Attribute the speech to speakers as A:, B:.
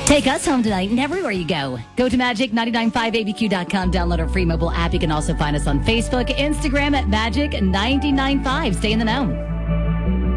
A: Take us home tonight and everywhere you go. Go to magic995abq.com. Download our free mobile app. You can also find us on Facebook, Instagram at magic995. Stay in the know.